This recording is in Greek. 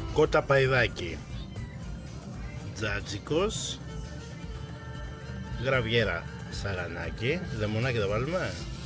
Κότα Παϊδάκη, Τζάτζικος, Γραβιέρα Σαγανάκη. Λεμονάκι θα βάλουμε.